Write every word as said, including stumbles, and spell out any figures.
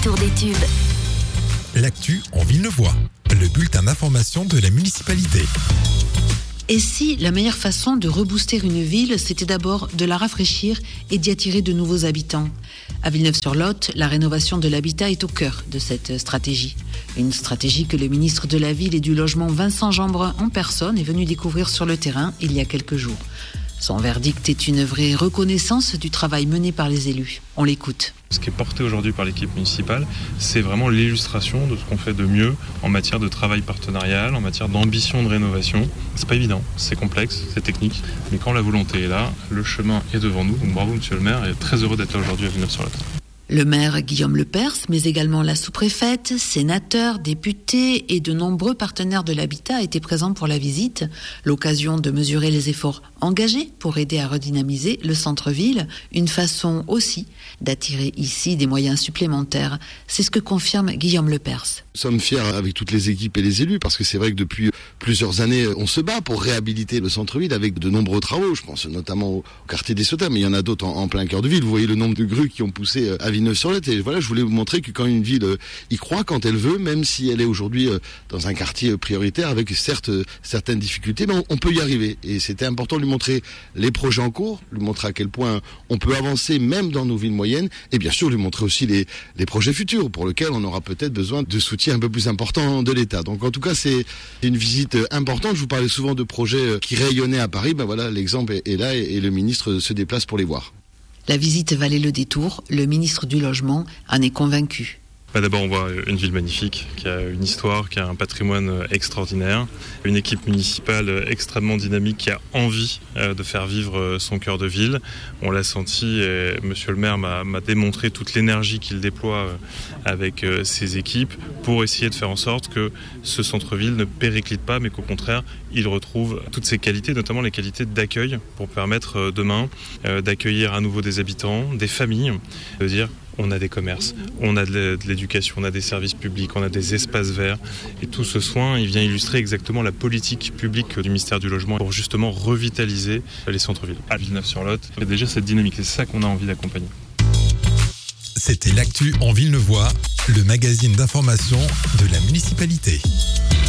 retour des tubes. L'actu en Villeneuvois, le bulletin d'information de la municipalité. Et si la meilleure façon de rebooster une ville, c'était d'abord de la rafraîchir et d'y attirer de nouveaux habitants? À Villeneuve-sur-Lot, la rénovation de l'habitat est au cœur de cette stratégie. Une stratégie que le ministre de la Ville et du Logement, Vincent Jeanbrun, en personne, est venu découvrir sur le terrain il y a quelques jours. Son verdict est une vraie reconnaissance du travail mené par les élus. On l'écoute. Ce qui est porté aujourd'hui par l'équipe municipale, c'est vraiment l'illustration de ce qu'on fait de mieux en matière de travail partenarial, en matière d'ambition de rénovation. C'est pas évident, c'est complexe, c'est technique, mais quand la volonté est là, le chemin est devant nous. Donc bravo monsieur le maire, et très heureux d'être là aujourd'hui à Villeneuve-sur-Lot. Le maire Guillaume Lepers, mais également la sous-préfète, sénateurs, députés et de nombreux partenaires de l'habitat étaient présents pour la visite. L'occasion de mesurer les efforts engagés pour aider à redynamiser le centre-ville. Une façon aussi d'attirer ici des moyens supplémentaires. C'est ce que confirme Guillaume Lepers. Nous sommes fiers avec toutes les équipes et les élus parce que c'est vrai que depuis plusieurs années, on se bat pour réhabiliter le centre-ville avec de nombreux travaux. Je pense notamment au quartier des Sauternes, mais il y en a d'autres en, en plein cœur de ville. Vous voyez le nombre de grues qui ont poussé à Villeneuve-sur-Lot. Et voilà, je voulais vous montrer que quand une ville y croit, quand elle veut, même si elle est aujourd'hui dans un quartier prioritaire avec certes certaines difficultés, mais on, on peut y arriver. Et c'était important de lui montrer les projets en cours, lui montrer à quel point on peut avancer même dans nos villes moyennes, et bien sûr lui montrer aussi les, les projets futurs pour lesquels on aura peut-être besoin de soutien un peu plus important de l'État. Donc en tout cas, c'est une visite importante. Je vous parlais souvent de projets qui rayonnaient à Paris. Ben voilà, l'exemple est là et, et le ministre se déplace pour les voir. La visite valait le détour. Le ministre du Logement en est convaincu. Bah d'abord, on voit une ville magnifique, qui a une histoire, qui a un patrimoine extraordinaire, une équipe municipale extrêmement dynamique qui a envie de faire vivre son cœur de ville. On l'a senti, et monsieur le maire m'a, m'a démontré toute l'énergie qu'il déploie avec ses équipes pour essayer de faire en sorte que ce centre-ville ne périclite pas, mais qu'au contraire, il retrouve toutes ses qualités, notamment les qualités d'accueil, pour permettre demain d'accueillir à nouveau des habitants, des familles, de dire on a des commerces, on a de l'éducation, on a des services publics, on a des espaces verts. Et tout ce soin, il vient illustrer exactement la politique publique du ministère du Logement pour justement revitaliser les centres-villes. À Villeneuve-sur-Lot, il y a déjà cette dynamique, c'est ça qu'on a envie d'accompagner. C'était l'actu en Villeneuvois, le magazine d'information de la municipalité.